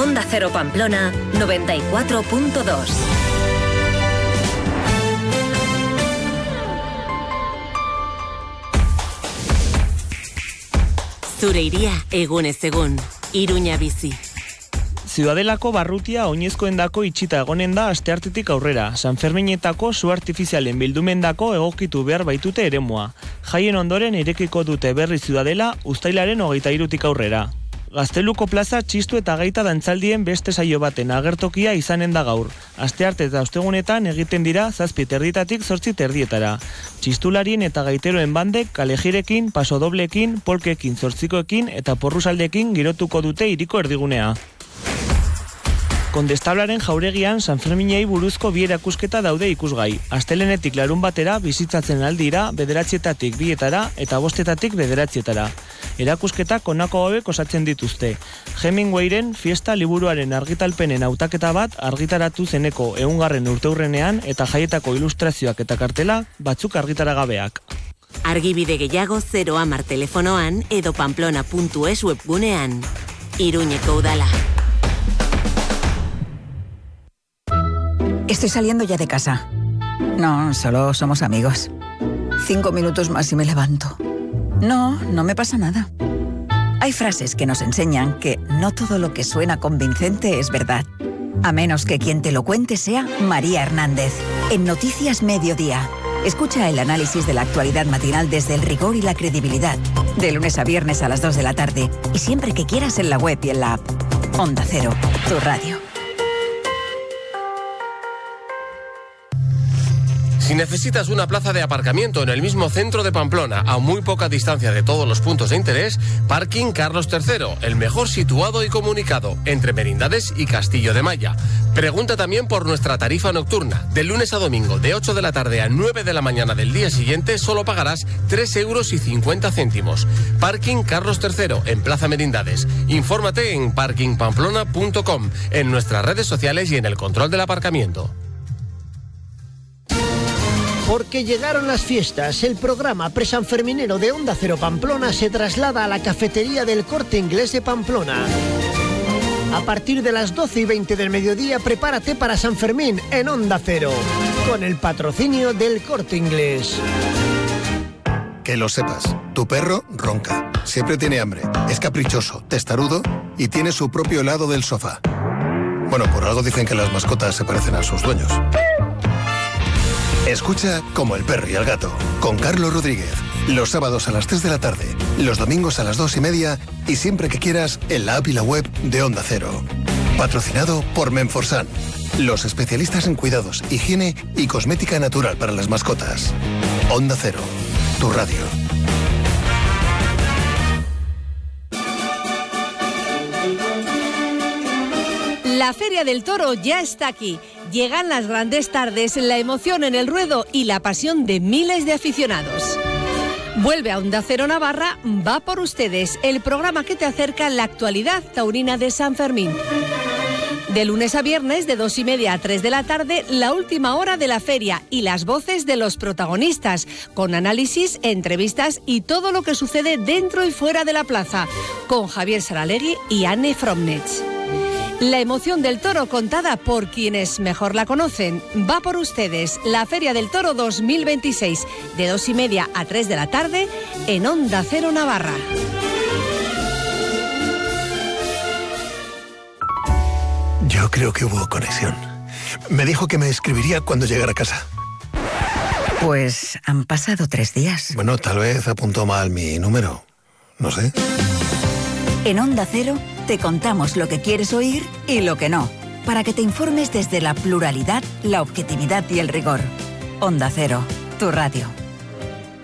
Onda Cero Pamplona 94.2. Zure iria egunez egun, Iruña bizi. Ziudadelako barrutia oinezkoendako itxita egonen da asteartetik aurrera. San Ferminetako su artifizialen bildumendako egokitu behar baitute eremua. Jaien ondoren irekiko dute berri Ziudadela uztailaren 23tik aurrera. Gazteluko plaza txistu eta gaita dantzaldien beste saio baten agertokia izanen da gaur. Astearte eta ostegunetan egiten dira 7:30 8:30. Txistularien eta gaiteroen bandek kalejirekin, pasodoblekin, polkekin, 8ekin eta porrusaldekin girotuko dute hiriko erdigunea. Kondestablaren jauregian San Ferminei buruzko bi erakusketa daude ikusgai. Astelenetik larun batera bizitzatzen aldira 9:00 2:00 eta 5:00 9:00. Erakusketak honako hauek osatzen dituzte. Hemingwayren fiesta liburuaren argitalpenen hautaketa bat argitaratu zeneko 100. urteurrenean eta jaietako ilustrazioak eta kartela batzuk argitaragabeak. Argibide gehiago 010 telefonoan edo pamplona.es webgunean. Iruñeko udala. Estoy saliendo ya de casa. No, solo somos amigos. 5 minutos más y me levanto. No me pasa nada. Hay frases que nos enseñan que no todo lo que suena convincente es verdad. A menos que quien te lo cuente sea María Hernández. En Noticias Mediodía. Escucha el análisis de la actualidad matinal desde el rigor y la credibilidad. De lunes a viernes a las 2 de la tarde. Y siempre que quieras en la web y en la app. Onda Cero, tu radio. Si necesitas una plaza de aparcamiento en el mismo centro de Pamplona, a muy poca distancia de todos los puntos de interés, Parking Carlos III, el mejor situado y comunicado, entre Merindades y Castillo de Maya. Pregunta también por nuestra tarifa nocturna. De lunes a domingo, de 8 de la tarde a 9 de la mañana del día siguiente, solo pagarás 3,50 €. Parking Carlos III, en Plaza Merindades. Infórmate en parkingpamplona.com, en nuestras redes sociales y en el control del aparcamiento. Porque llegaron las fiestas, el programa presanferminero de Onda Cero Pamplona se traslada a la cafetería del Corte Inglés de Pamplona. A partir de las 12:20 del mediodía, prepárate para San Fermín en Onda Cero, con el patrocinio del Corte Inglés. Que lo sepas, tu perro ronca, siempre tiene hambre, es caprichoso, testarudo y tiene su propio helado del sofá. Bueno, por algo dicen que las mascotas se parecen a sus dueños. Escucha Como el perro y el gato, con Carlos Rodríguez, los sábados a las 3 de la tarde, los domingos a las 2:30 y siempre que quieras en la app y la web de Onda Cero. Patrocinado por Menforsan, los especialistas en cuidados, higiene y cosmética natural para las mascotas. Onda Cero, tu radio. La Feria del Toro ya está aquí. Llegan las grandes tardes, la emoción en el ruedo y la pasión de miles de aficionados. Vuelve a Onda Cero Navarra, va por ustedes, el programa que te acerca a la actualidad taurina de San Fermín. De lunes a viernes, de 2:30 a 3 de la tarde, la última hora de la feria y las voces de los protagonistas, con análisis, entrevistas y todo lo que sucede dentro y fuera de la plaza, con Javier Saralegui y Anne Fromnitz. La emoción del toro contada por quienes mejor la conocen. Va por ustedes, la Feria del Toro 2026, de 2:30 a 3 de la tarde, en Onda Cero Navarra. Yo creo que hubo conexión. Me dijo que me escribiría cuando llegara a casa. Pues han pasado 3 días. Bueno, tal vez apuntó mal mi número. No sé. En Onda Cero te contamos lo que quieres oír y lo que no, para que te informes desde la pluralidad, la objetividad y el rigor. Onda Cero, tu radio.